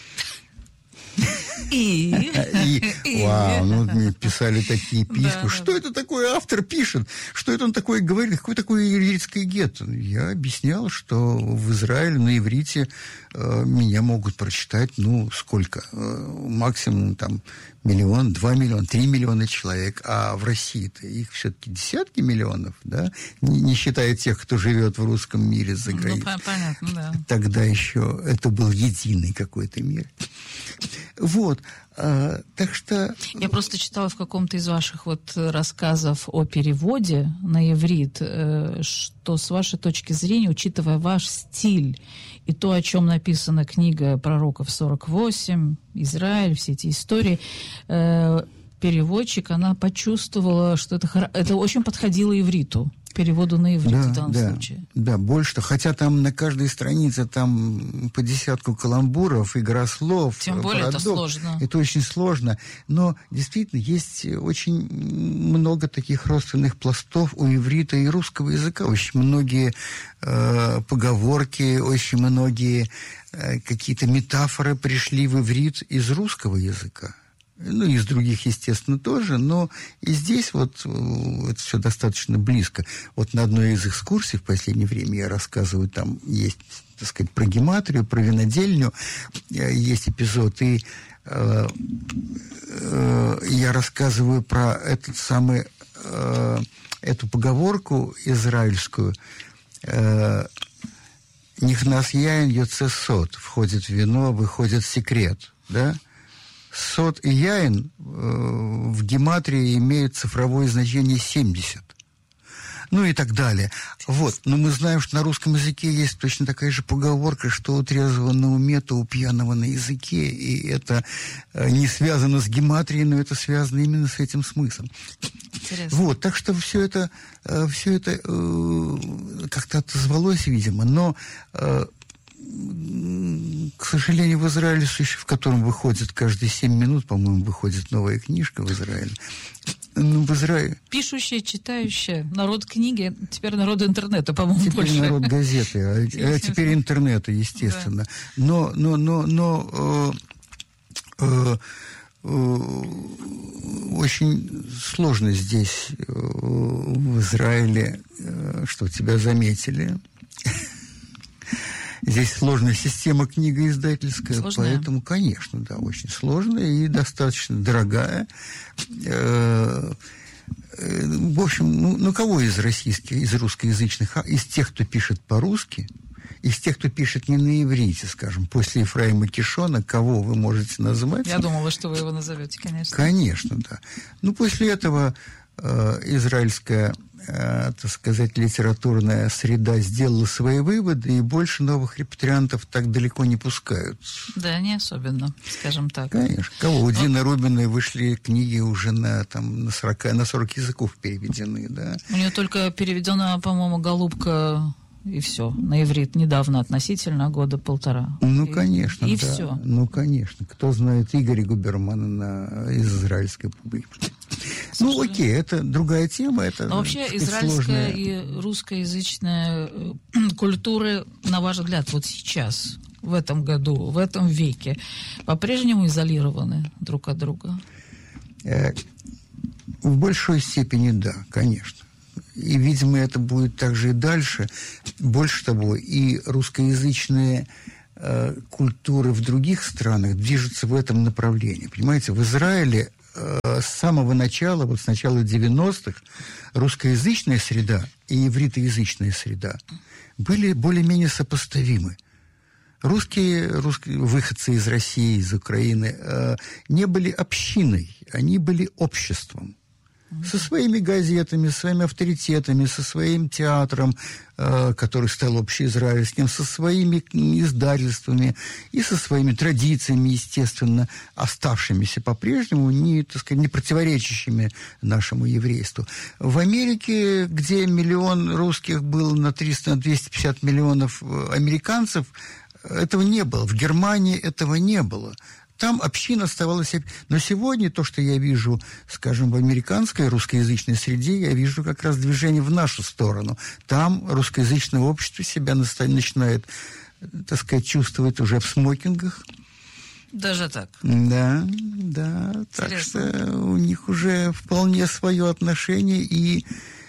И? и, и вау, ну, мне писали такие письма. Да, что да. это такое автор пишет? Что это он такое говорит? Какое такое ивритское гетто? Я объяснял, что в Израиле на иврите э, меня могут прочитать, ну, сколько? Э, максимум, там, миллион, два миллиона, три миллиона человек. А в России-то их все-таки десятки миллионов, да? Не, не считая тех, кто живет в русском мире за границей. Ну, понятно, да. Тогда еще это был единый какой-то мир. Вот, а, так что... Я просто читала в каком-то из ваших вот рассказов о переводе на иврит, что с вашей точки зрения, учитывая ваш стиль и то, о чем написана книга «Пророков сорок восемь», Израиль, все эти истории, переводчик, она почувствовала, что это, это очень подходило ивриту. Переводу на иврит, да, в данном да, случае. Да, больше того. Хотя там на каждой странице там по десятку каламбуров, игра слов. Тем более парадокс. Это сложно. Это очень сложно. Но действительно есть очень много таких родственных пластов у иврита и русского языка. Очень многие э, поговорки, очень многие э, какие-то метафоры пришли в иврит из русского языка. Ну, и из других, естественно, тоже, но и здесь вот это все достаточно близко. Вот на одной из экскурсий в последнее время я рассказываю, там есть, так сказать, про гематрию, про винодельню, есть эпизод, и э, э, я рассказываю про этот самый, э, эту поговорку израильскую, э, «Нихнас яин йоце сот», входит вино, выходит секрет, да? Сот и яин э, в гематрии имеют цифровое значение семьдесят. Ну и так далее. Вот. Но мы знаем, что на русском языке есть точно такая же поговорка, что у трезвого на уме, то у пьяного на языке. И это э, не связано с гематрией, но это связано именно с этим смыслом. Интересно. Вот. Так что все это, э, все это э, как-то отозвалось, видимо. Но... Э, к сожалению, в Израиле, в котором выходит каждые семь минут, по-моему, выходит новая книжка в Израиле. Ну, в Израиле... Пишущая, читающая. Народ книги, теперь народ интернета, по-моему, теперь больше. Теперь народ газеты, а, а теперь интернета, естественно. Да. Но, но, но, но э, э, э, очень сложно здесь, э, в Израиле, э, что тебя заметили. Здесь сложная система книгоиздательская, сложная. Поэтому, конечно, да, очень сложная и достаточно дорогая. В общем, ну, ну кого из российских, из русскоязычных, из тех, кто пишет по-русски, из тех, кто пишет не на иврите, скажем, после Ефраима Кишона, кого вы можете назвать? Я думала, что вы его назовете, конечно. Конечно, да. Ну, после этого израильская, так сказать, литературная среда сделала свои выводы, и больше новых репатриантов так далеко не пускают. Да, не особенно, скажем так. Конечно. Кого? У Дины Рубиной вышли книги уже на, там, на, сорок, на сорок языков переведены, да. У нее только переведена, по-моему, «Голубка», и все, на иврит, недавно относительно, года полтора. Ну, и, конечно, и да. все. Ну, конечно. Кто знает Игоря Губермана на, из израильской публики. Ну, окей, это другая тема. Это Но вообще израильская сложная... и русскоязычная культуры, на ваш взгляд, вот сейчас, в этом году, в этом веке, по-прежнему изолированы друг от друга? В большой степени, да, конечно. И, видимо, это будет также и дальше. Больше того, и русскоязычные э, культуры в других странах движутся в этом направлении. Понимаете, в Израиле с самого начала, вот с начала девяностых, русскоязычная среда и ивритоязычная среда были более-менее сопоставимы. Русские, русские выходцы из России, из Украины э, не были общиной, они были обществом. Со своими газетами, со своими авторитетами, со своим театром, э, который стал общеизраильским, со своими издательствами и со своими традициями, естественно, оставшимися по-прежнему, не, так сказать, не противоречащими нашему еврейству. В Америке, где миллион русских был на триста двести пятьдесят миллионов американцев, этого не было. В Германии этого не было. Там община оставалась... Но сегодня то, что я вижу, скажем, в американской русскоязычной среде, я вижу как раз движение в нашу сторону. Там русскоязычное общество себя начинает, так сказать, чувствовать уже в смокингах. Даже так? Да, да. Интересно. Так что у них уже вполне свое отношение. И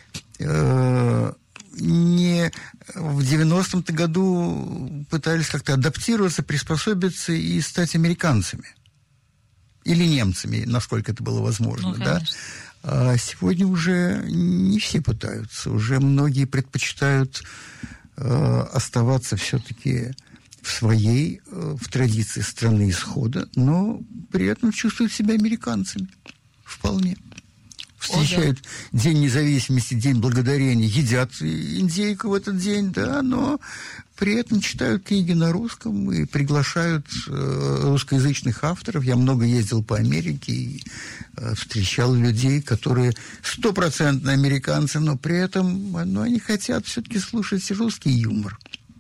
э, не в девяностом-то году пытались как-то адаптироваться, приспособиться и стать американцами. Или немцами, насколько это было возможно. Ну, да? А сегодня уже не все пытаются. Уже многие предпочитают э, оставаться все-таки в своей, э, в традиции страны исхода, но при этом чувствуют себя американцами. Вполне. Встречают О, да. День независимости, День благодарения, едят индейку в этот день, да, но при этом читают книги на русском и приглашают э, русскоязычных авторов. Я много ездил по Америке и э, встречал людей, которые стопроцентно американцы, но при этом ну, они хотят все-таки слушать русский юмор.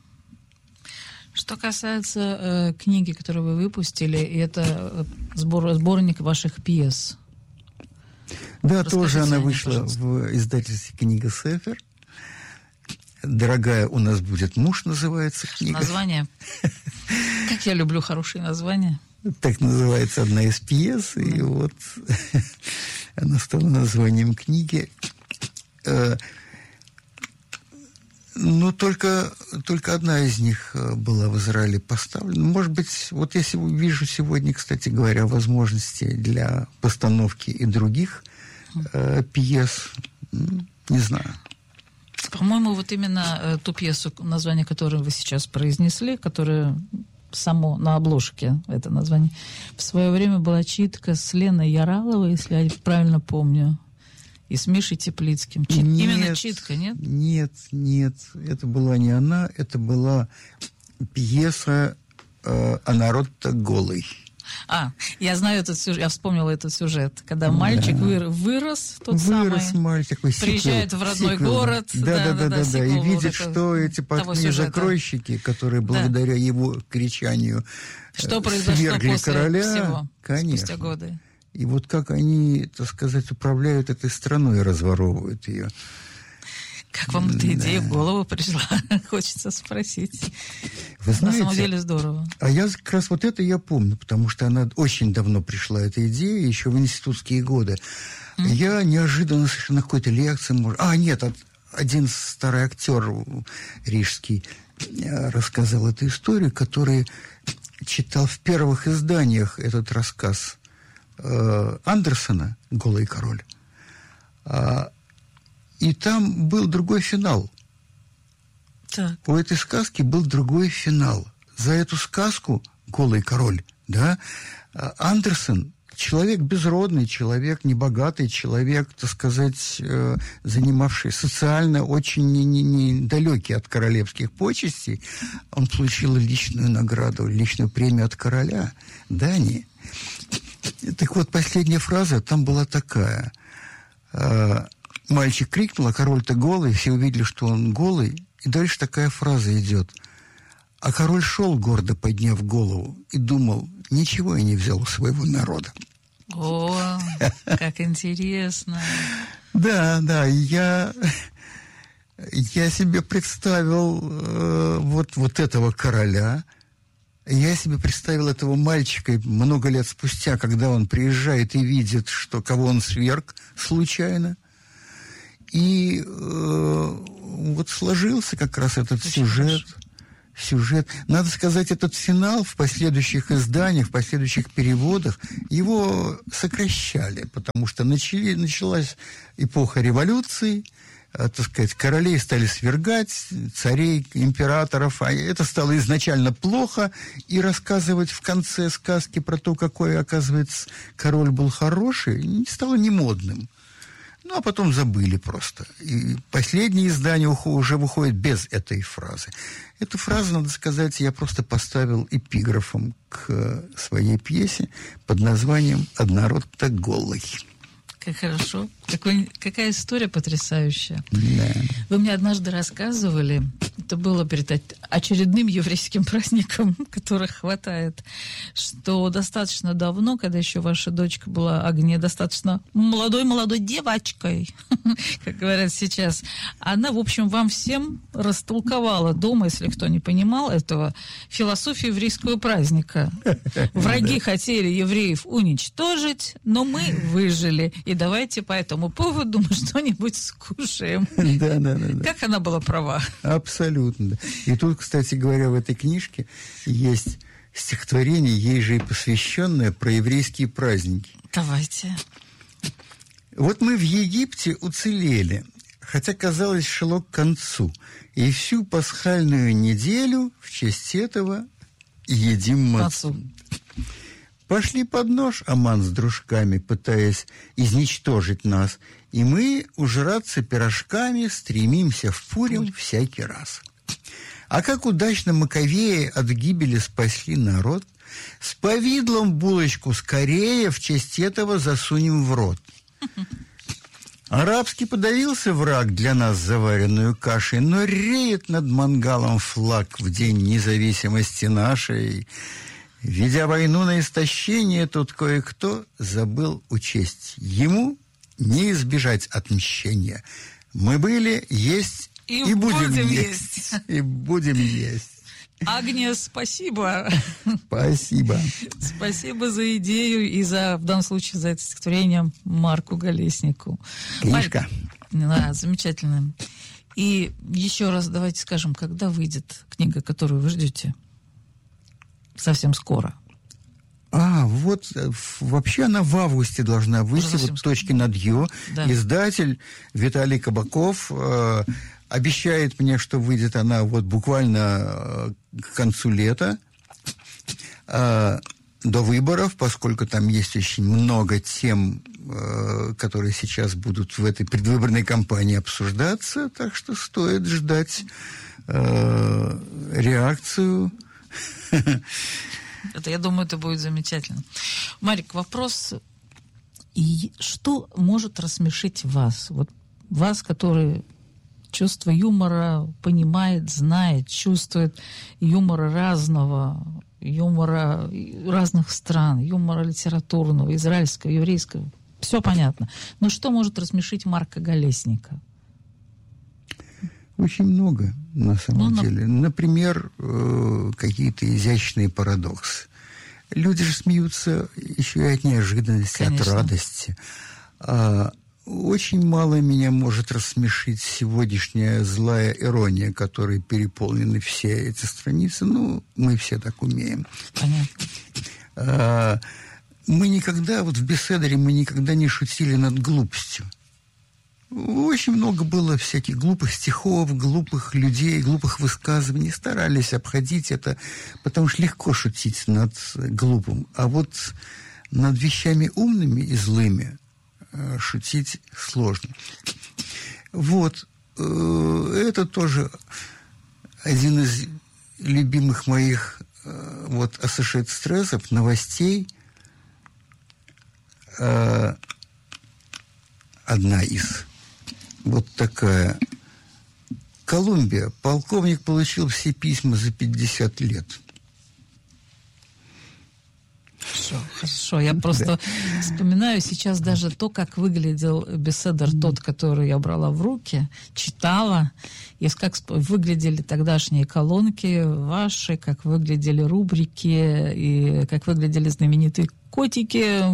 Что касается э, книги, которую вы выпустили, это сбор, сборник ваших пьес. Да, Расскажите тоже она вышла пожалуйста. В издательстве «Книга Сефер». «Дорогая, у нас будет муж» называется книга. Название? Как я люблю хорошие названия. Так называется одна из пьес, и да. вот она стала названием книги. Ну, только, только одна из них была в Израиле поставлена. Может быть, вот я вижу сегодня, кстати говоря, возможности для постановки и других э, пьес. Не знаю. По-моему, вот именно э, ту пьесу, название которой вы сейчас произнесли, которая само на обложке, это название, в свое время была читка с Леной Яраловой, если я правильно помню. И с Мишей Теплицким. Чит... Нет, именно читка, нет? Нет, нет. Это была не она. Это была пьеса э, «А народ-то голый». А, я знаю этот сюжет, я вспомнила этот сюжет. Когда мальчик да. выр... вырос, тот вырос самый, мальчик, приезжает сиквел, в родной сиквел. город. Да, да, да, да, да, да. И видит, вот что эти потные закройщики, которые благодаря да. его кричанию что произошло свергли после короля, всего, конечно. Спустя годы. И вот как они, так сказать, управляют этой страной и разворовывают ее. Как вам эта идея да. в голову пришла? Хочется спросить. Вы знаете, на самом деле здорово. А я как раз вот это я помню, потому что она очень давно пришла, эта идея, еще в институтские годы. Mm. Я неожиданно совершенно на какой-то лекции... А, нет, один старый актер рижский рассказал эту историю, который читал в первых изданиях этот рассказ Андерсона «Голый король». И там был другой финал. Так. У этой сказки был другой финал. За эту сказку «Голый король», да, Андерсон человек безродный, человек небогатый, человек, так сказать, э, занимавший социально очень недалекий от королевских почестей, он получил личную награду, личную премию от короля Дании. Так вот, последняя фраза там была такая. Э, мальчик крикнул, а король-то голый, все увидели, что он голый, и дальше такая фраза идет. А король шел, гордо подняв голову, и думал, ничего я не взял у своего народа. О, как интересно. Да, да, я, я себе представил э, вот, вот этого короля, я себе представил этого мальчика много лет спустя, когда он приезжает и видит, что кого он сверг случайно. И э, вот сложился как раз этот Очень сюжет. Хорошо. Сюжет. Надо сказать, этот финал в последующих изданиях, в последующих переводах, его сокращали, потому что начали, началась эпоха революции, э, так сказать, королей стали свергать, царей, императоров, а это стало изначально плохо, и рассказывать в конце сказки про то, какой, оказывается, король был хороший, стало немодным. Ну, а потом забыли просто. И последнее издание уже выходит без этой фразы. Эту фразу, надо сказать, я просто поставил эпиграфом к своей пьесе под названием «Однород-то голый». Как хорошо. Какой, какая история потрясающая. Да. Вы мне однажды рассказывали, это было перед очередным еврейским праздником, которых хватает, что достаточно давно, когда еще ваша дочка была Агния, достаточно молодой-молодой девочкой, как говорят сейчас, она, в общем, вам всем растолковала дома, если кто не понимал этого, философию еврейского праздника. Враги хотели евреев уничтожить, но мы выжили. И давайте по этому поводу мы что-нибудь скушаем. Да, да, да, да. Как она была права. Абсолютно. Да. И тут, кстати говоря, в этой книжке есть стихотворение, ей же и посвященное, про еврейские праздники. Давайте. Вот мы в Египте уцелели, хотя, казалось, шло к концу. И всю пасхальную неделю в честь этого едим мацу. Пошли под нож Аман с дружками, пытаясь изничтожить нас, и мы ужраться пирожками стремимся в Пурим всякий раз. А как удачно Маковеи от гибели спасли народ, с повидлом булочку скорее в честь этого засунем в рот. Арабский подавился враг для нас заваренную кашей, но реет над мангалом флаг в день независимости нашей. Ведя войну на истощение, тут кое-кто забыл учесть. Ему не избежать отмщения. Мы были, есть и, и будем, будем есть. есть. И будем есть. Агния, спасибо. Спасибо. Спасибо за идею и за, в данном случае, за это стихотворение Марку Голеснику. Книжка. Да, замечательно. И еще раз давайте скажем, когда выйдет книга, которую вы ждете? Совсем скоро. А, вот вообще она в августе должна выйти, вот «Точки над «ё». Да. Издатель Виталий Кабаков э, обещает мне, что выйдет она вот буквально э, к концу лета, э, до выборов, поскольку там есть очень много тем, э, которые сейчас будут в этой предвыборной кампании обсуждаться, так что стоит ждать э, реакцию. Это, я думаю, это будет замечательно. Марик, вопрос. И что может рассмешить вас? Вот вас, который чувство юмора понимает, знает, чувствует юмора разного, юмора разных стран, юмора литературного, израильского, еврейского. Все понятно. Но что может рассмешить Марка Голесника? Очень много, на самом ну, деле. На... Например, э, какие-то изящные парадоксы. Люди же смеются еще и от неожиданности, Конечно. От радости. А, очень мало меня может рассмешить сегодняшняя злая ирония, которой переполнены все эти страницы. Ну, мы все так умеем. Понятно. А, мы никогда, вот в беседере мы никогда не шутили над глупостью. Очень много было всяких глупых стихов, глупых людей, глупых высказываний. Старались обходить это, потому что легко шутить над глупым. А вот над вещами умными и злыми э, шутить сложно. Вот. Э, это тоже один из любимых моих э, вот Associated Press новостей. Э, одна из. Вот такая. Колумбия. Полковник получил все письма за пятьдесят лет. Хорошо, хорошо. Я просто да. вспоминаю сейчас даже то, как выглядел беседер тот, который я брала в руки, читала, и как выглядели тогдашние колонки ваши, как выглядели рубрики, и как выглядели знаменитые котики,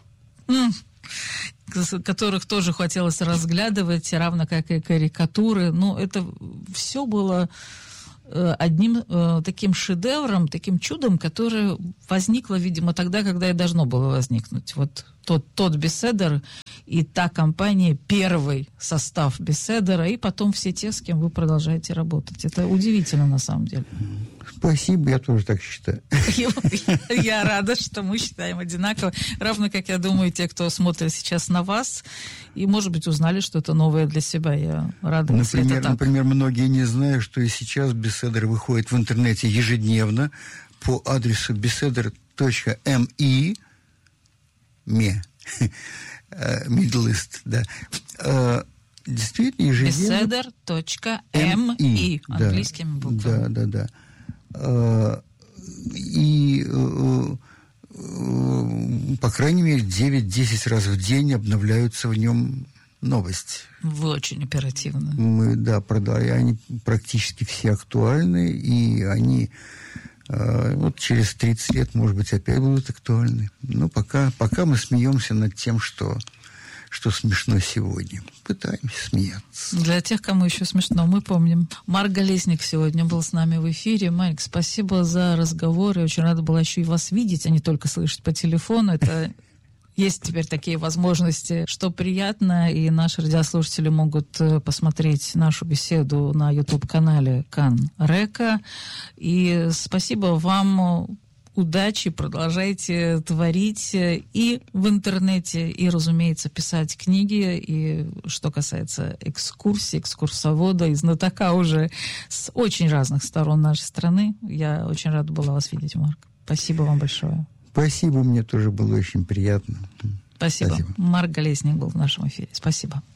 которых тоже хотелось разглядывать, равно как и карикатуры. Ну, это все было одним э, таким шедевром, таким чудом, которое возникло, видимо, тогда, когда и должно было возникнуть. Вот тот, тот беседер и та компания, первый состав беседера, и потом все те, с кем вы продолжаете работать. Это удивительно, на самом деле. Спасибо, я тоже так считаю. Я рада, что мы считаем одинаково. Равно как, я думаю, те, кто смотрит сейчас на вас, и, может быть, узнали что-то новое для себя. Я рада, если это так. Например, многие не знают, что и сейчас беседер выходит в интернете ежедневно по адресу беседер точка ми, ми, Middle East, да. Действительно, ежедневно. беседер точка ми, английскими буквами. Да, да, да. И, по крайней мере, девять-десять раз в день обновляются в нем новости. Вы очень оперативно. Мы, да, продали. Они практически все актуальны, и они вот через тридцать лет, может быть, опять будут актуальны. Но пока, пока мы смеемся над тем, что... что смешно сегодня. Пытаемся смеяться. Для тех, кому еще смешно, мы помним. Марк Голесник сегодня был с нами в эфире. Марк, спасибо за разговор. Я очень рада была еще и вас видеть, а не только слышать по телефону. Это есть теперь такие возможности, что приятно. И наши радиослушатели могут посмотреть нашу беседу на YouTube-канале Кан Река. И спасибо вам. Удачи, продолжайте творить и в интернете, и, разумеется, писать книги. И что касается экскурсий, экскурсовода и знатока уже с очень разных сторон нашей страны. Я очень рада была вас видеть, Марк. Спасибо вам большое. Спасибо, мне тоже было очень приятно. Спасибо. Спасибо. Марк Голесник был в нашем эфире. Спасибо.